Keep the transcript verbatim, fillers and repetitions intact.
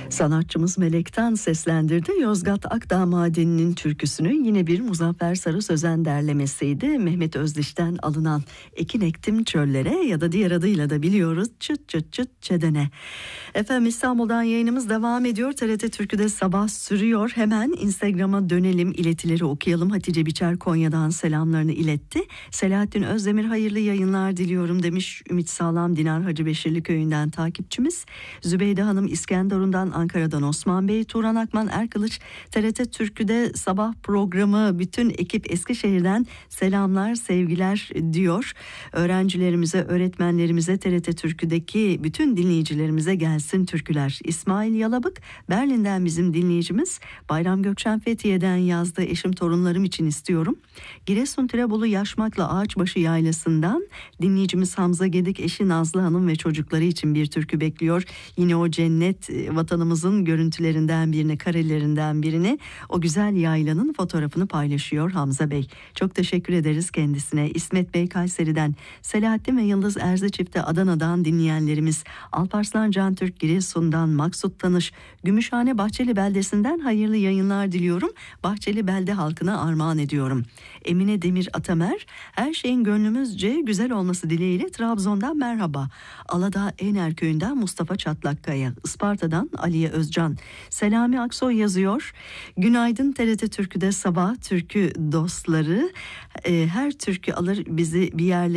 Sanatçımız Melek'ten seslendirdi. Yozgat Akdağ Madeni'nin türküsünü yine bir Muzaffer Sarı Sözen derlemesiydi. Mehmet Özdiş'ten alınan Ekin Ektim Çöllere ya da diğer adıyla da biliyoruz Çıt Çıt Çıt Çedene. Efendim İstanbul'dan yayınımız devam ediyor. T R T Türkü'de sabah sürüyor. Hemen Instagram'a dönelim, iletileri okuyalım. Hatice Biçer Konya'dan selamlarını iletti. Selahattin Özdemir hayırlı yayınlar diliyorum demiş. Ümit Sağlam Dinar Hacıbeşirli köyünden takipçimiz. Zübeyde Hanım İskenderun'dan, Ankara'dan Osman Bey, Turan Akman Erkılıç T R T Türkü'de sabah programı bütün ekip Eskişehir'den selamlar sevgiler diyor. Öğrencilerimize, öğretmenlerimize, T R T Türkü'deki bütün dinleyicilerimize gelsin türküler. İsmail Yalabık Berlin'den bizim dinleyicimiz. Bayram Gökşen Fethiye'den yazdı. Eşim torunlarım için istiyorum. Giresun Tirebolu Yaşmaklı Ağaçbaşı Yaylası'ndan dinleyicimiz Hamza Gedik eşi Nazlı Hanım ve çocukları için bir türkü bekliyor. Yine o cennet vatanımızın görüntülerinden birini, karelerinden birini, o güzel yaylanın fotoğrafını paylaşıyor Hamza Bey. Çok teşekkür ederiz kendisine. İsmet Bey Kayseri'den, Selahattin ve Yıldız Erzi çifti Adana'dan dinleyenlerimiz, Alparslan Cantürk Giresun'dan, Maksut Tanış Gümüşhane Bahçeli Beldesi'nden hayırlı yayınlar diliyorum. Bahçeli Belde halkına armağan ediyorum. Emine Demir Atamer, her şeyin gönlümüzce güzel olması dileğiyle Trabzon'dan merhaba. Aladağ Ener Köyü'nden Mustafa Çatlakkaya, Isparta'dan Aliye Özcan, Selami Aksoy yazıyor. Günaydın T R T Türkü'de sabah türkü dostları. Ee, her türkü alır bizi bir yerlere